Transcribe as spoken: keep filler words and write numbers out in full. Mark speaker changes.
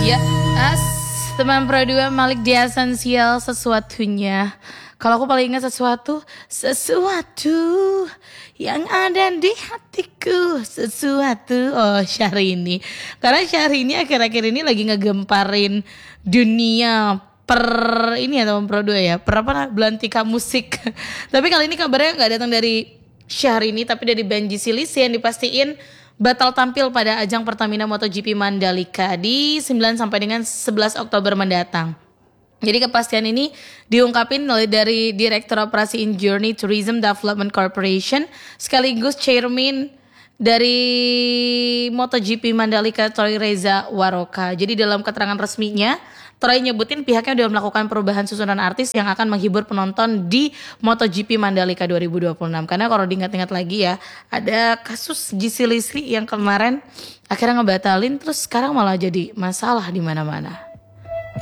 Speaker 1: Ya, as teman Pro dua Malik di Esensial sesuatunya. Kalau aku paling ingat sesuatu, sesuatu yang ada di hatiku, sesuatu. Oh, Syahrini. Karena Syahrini akhir-akhir ini lagi ngegemparin dunia per ini ya teman Pro dua ya, per apa belantika musik. Tapi kali ini kabarnya nggak datang dari Syahrini tapi dari Benji Silisi yang dipastiin batal tampil pada ajang Pertamina MotoGP Mandalika di sembilan sampai dengan sebelas Oktober mendatang. Jadi kepastian ini diungkapin oleh dari Direktur Operasi In Journey Tourism Development Corporation sekaligus Chairman dari MotoGP Mandalika Troy Reza Waroka. Jadi dalam keterangan resminya Troy nyebutin pihaknya udah melakukan perubahan susunan artis yang akan menghibur penonton di MotoGP Mandalika dua ribu dua puluh enam. Karena kalau diingat-ingat lagi ya, ada kasus Gisi Lisli yang kemarin akhirnya ngebatalin terus sekarang malah jadi masalah di mana-mana.